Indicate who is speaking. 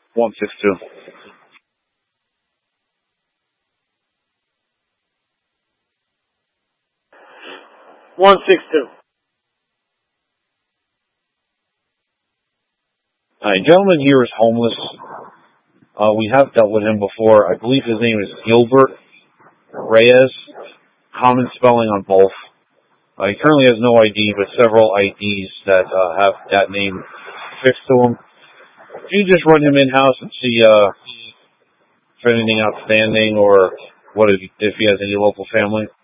Speaker 1: 162.
Speaker 2: 162.
Speaker 1: All right, gentleman here is homeless. We have dealt with him before. I believe his name is Gilbert Reyes. Common spelling on both. He currently has no ID, but several IDs that have that name fixed to him. Can you just run him in-house and see if anything outstanding or if he has any local family?